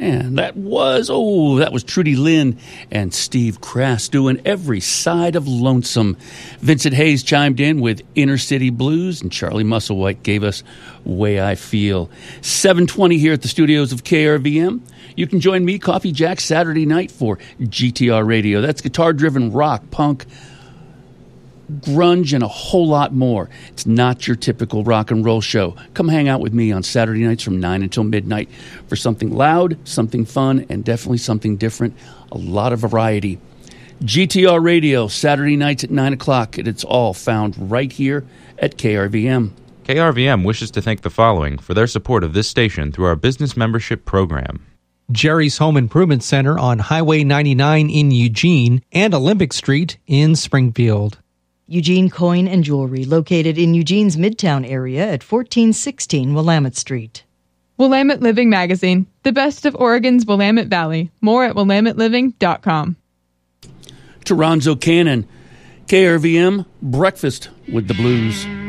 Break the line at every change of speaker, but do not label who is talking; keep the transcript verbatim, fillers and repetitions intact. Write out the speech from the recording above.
And that was, oh, that was Trudy Lynn and Steve Crass doing Every Side of Lonesome. Vincent Hayes chimed in with Inner City Blues, and Charlie Musselwhite gave us Way I Feel. seven twenty here at the studios of K R V M. You can join me, Coffee Jack, Saturday night for G T R Radio. That's guitar-driven rock, punk, grunge, and a whole lot more. It's not your typical rock and roll show. Come hang out with me on Saturday nights from nine until midnight for something loud, something fun, and definitely something different. A lot of variety. G T R Radio, Saturday nights at nine o'clock, and it's all found right here at K R V M.
K R V M wishes to thank the following for their support of this station through our business membership program.
Jerry's Home Improvement Center on Highway ninety-nine in Eugene and Olympic Street in Springfield.
Eugene Coin and Jewelry, located in Eugene's Midtown area at fourteen sixteen Willamette Street.
Willamette Living Magazine, the best of Oregon's Willamette Valley. More at willamette living dot com.
Toronzo Cannon, K R V M, Breakfast with the Blues.